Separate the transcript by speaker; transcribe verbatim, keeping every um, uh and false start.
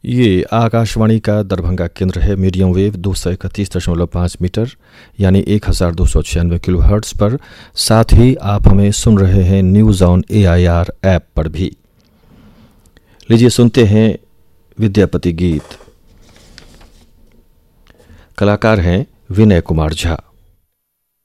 Speaker 1: ये आकाशवाणी का दरभंगा केंद्र है। मीडियम वेव दो सौ इकतीस दशमलव पाँच मीटर यानी एक हज़ार दो सौ छियानवे किलो हर्ट्स पर। साथ ही आप हमें सुन रहे हैं news on A I R app पर भी। लीजिए सुनते हैं विद्यापति गीत। कलाकार हैं विनय कुमार झा।